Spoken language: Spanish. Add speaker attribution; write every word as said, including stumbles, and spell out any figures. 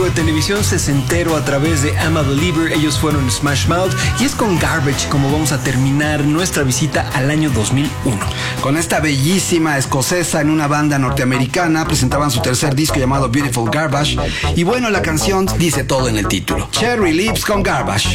Speaker 1: clásico de televisión sesentero a través de I'm a Believer. Ellos fueron Smash Mouth y es con Garbage como vamos a terminar nuestra visita al año dos mil uno.
Speaker 2: Con esta bellísima escocesa en una banda norteamericana presentaban su tercer disco llamado Beautiful Garbage y bueno, la canción dice todo en el título. Cherry Lips con Garbage.